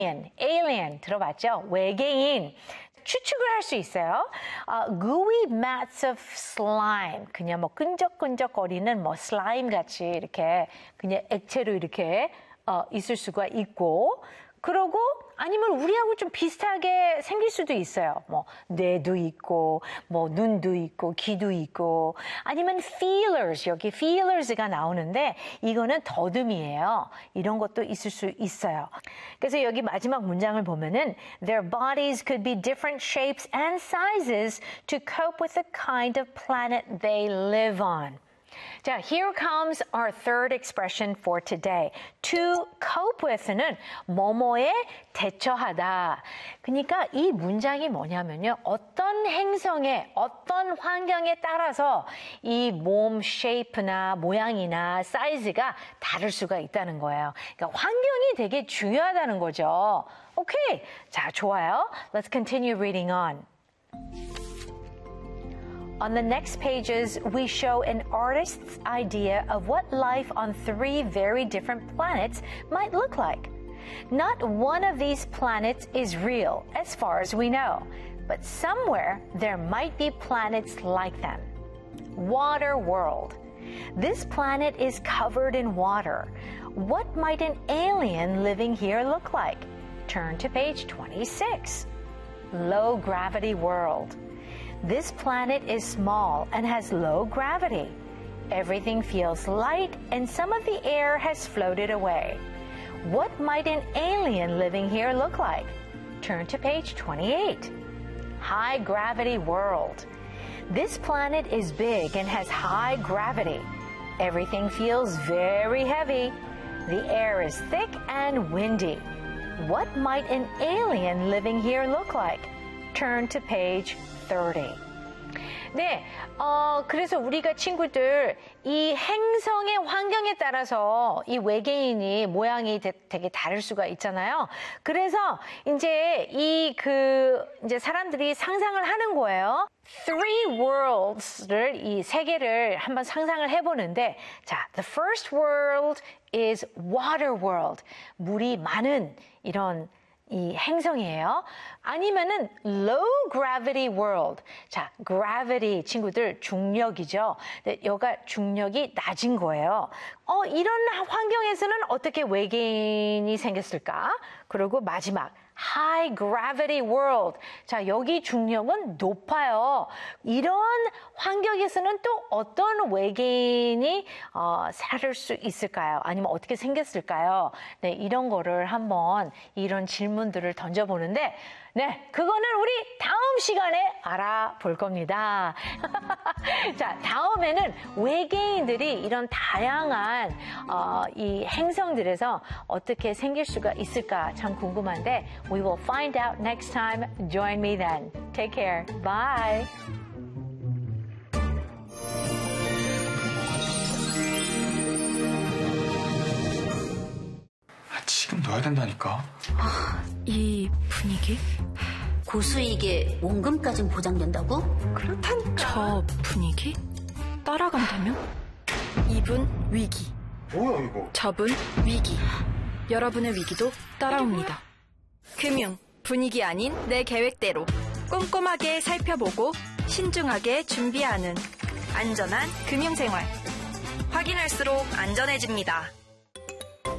alien 들어봤죠? 외계인. 추측을 할 수 있어요. Gooey mats of slime. 그냥 뭐 끈적끈적거리는 뭐 슬라임 같이 이렇게 그냥 액체로 이렇게 있을 수가 있고, 그러고 아니면 우리하고 좀 비슷하게 생길 수도 있어요. 뭐 뇌도 있고, 뭐 눈도 있고, 귀도 있고, 아니면 feelers, 여기 feelers가 나오는데 이거는 더듬이에요. 이런 것도 있을 수 있어요. 그래서 여기 마지막 문장을 보면은 Their bodies could be different shapes and sizes to cope with the kind of planet they live on. 자, here comes our third expression for today. To cope with는 뭐뭐에 대처하다. 그러니까 이 문장이 뭐냐면요. 어떤 행성에, 어떤 환경에 따라서 이 몸 쉐이프나 모양이나 사이즈가 다를 수가 있다는 거예요. 그러니까 환경이 되게 중요하다는 거죠. 오케이. 자, 좋아요. Let's continue reading on. On the next pages, we show an artist's idea of what life on 3 very different planets might look like. Not one of these planets is real, as far as we know, but somewhere there might be planets like them. Water world. This planet is covered in water. What might an alien living here look like? Turn to page 26. Low gravity world. This planet is small and has low gravity. Everything feels light and some of the air has floated away. What might an alien living here look like? Turn to page 28. High gravity world. This planet is big and has high gravity. Everything feels very heavy. The air is thick and windy. What might an alien living here look like? Turn to page 30. 네, 그래서 우리가 친구들 이 행성의 환경에 따라서 이 외계인이 모양이 되게 다를 수가 있잖아요. 그래서 이제 이제 사람들이 상상을 하는 거예요. Three worlds를 이 세 개를 한번 상상을 해보는데, 자, the first world is water world. 물이 많은 이런 이 행성이에요. 아니면은 low gravity world. 자, gravity 친구들 중력이죠. 여가 중력이 낮은 거예요. 이런 환경에서는 어떻게 외계인이 생겼을까? 그리고 마지막 high gravity world. 자, 여기 중력은 높아요. 이런 환경에서는 또 어떤 외계인이 살을 수 있을까요? 아니면 어떻게 생겼을까요? 네, 이런 거를 한번 이런 질문들을 던져보는데, 네, 그거는 우리 다음 시간에 알아볼 겁니다. 자, 다음에는 외계인들이 이런 다양한 이 행성들에서 어떻게 생길 수가 있을까 참 궁금한데, we will find out next time. Join me then. Take care. Bye. 지금 넣어야 된다니까. 이 분위기? 고수익에 원금까진 보장된다고? 그렇다니까. 저 분위기? 따라간다면? 이분 위기. 뭐야 이거? 저분 위기. 여러분의 위기도 따라옵니다. 금융, 분위기 아닌 내 계획대로 꼼꼼하게 살펴보고 신중하게 준비하는 안전한 금융생활. 확인할수록 안전해집니다.